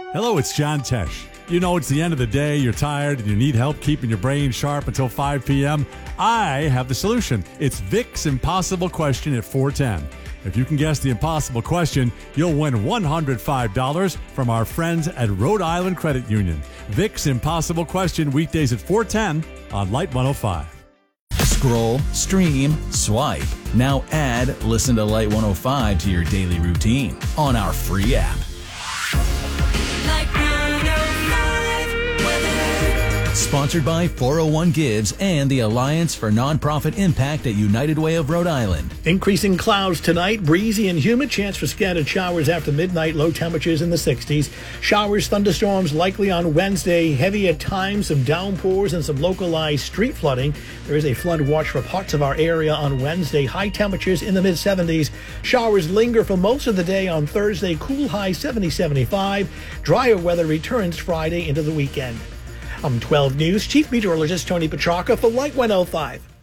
Hello, it's John Tesh. You know, it's the end of the day, you're tired, and you need help keeping your brain sharp until 5 p.m. I have the solution. It's Vic's Impossible Question at 410. If you can guess the impossible question, you'll win $105 from our friends at Rhode Island Credit Union. Vic's Impossible Question, weekdays at 410 on Light 105. Scroll, stream, swipe. Now add Listen to Light 105 to your daily routine on our free app. Sponsored by 401 Gives and the Alliance for Nonprofit Impact at United Way of Rhode Island. Increasing clouds tonight, breezy and humid, chance for scattered showers after midnight, low temperatures in the 60s. Showers, thunderstorms likely on Wednesday, heavy at times, some downpours and some localized street flooding. There is a flood watch for parts of our area on Wednesday, high temperatures in the mid-70s. Showers linger for most of the day on Thursday, cool high 70-75. Drier weather returns Friday into the weekend. I'm 12 News Chief Meteorologist Tony Petrarca for Light 105.